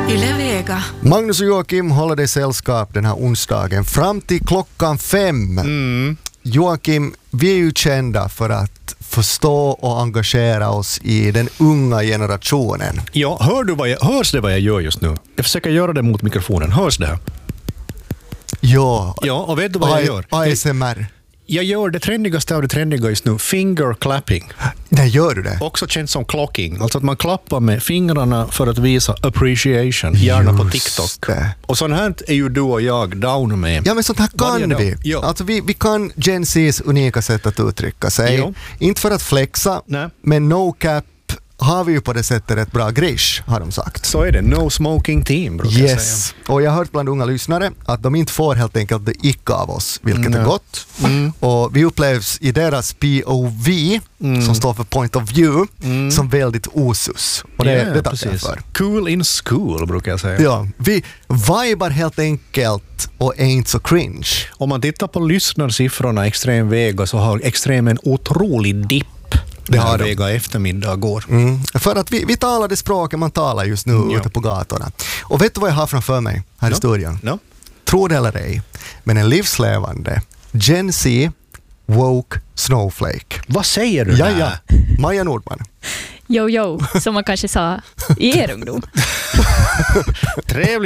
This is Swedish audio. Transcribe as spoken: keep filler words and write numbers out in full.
Yle Vega. Magnus och Joakim håller dig sällskap den här onsdagen fram till klockan fem. Mm. Joakim, vi är ju kända för att förstå och engagera oss i den unga generationen. Ja, hör du vad jag, hörs det vad jag gör just nu? Jag försöker göra det mot mikrofonen. Hörs det? Ja, Ja, och vet du vad jag gör? A S M R. Jag gör det trendigaste av det trendiga just nu. Finger clapping. Nej, gör du det? Också känns som clocking. Alltså att man klappar med fingrarna för att visa appreciation. Gärna på TikTok. Det. Och sånt här är ju du och jag down med. Ja, men sånt här kan Varje dag. vi. Ja. Alltså vi, vi kan Gen Z's unika sätt att uttrycka sig. Jo. Inte för att flexa, Nej. men no cap har vi ju på det sättet ett bra grish, har de sagt. Så är det. No smoking team, brukar jag säga. Yes, och jag har hört bland unga lyssnare att de inte får helt enkelt det ick av oss, vilket Nej. är gott. Mm. Och vi upplevs i deras P O V, Mm. som står för point of view, Mm. som väldigt osus. Och det, Ja, det tackar jag precis. för. Cool in school, brukar jag säga. Ja, vi vibar helt enkelt och är inte så cringe. Om man tittar på lyssnarsiffrorna Extrem Vega så har Extrem en otrolig dipp. Det har när de. Vega eftermiddag går. Mm. För att vi, vi talar det språket man talar just nu Ja. ute på gatorna. Och vet du vad jag har framför mig här i Ja. studion? No? Tror det eller ej, men en livslevande Gen Z woke snowflake. Vad säger du Ja, där? ja. Maja Nordman. Jo, jo, som man kanske sa i er ungdom. Trevligt.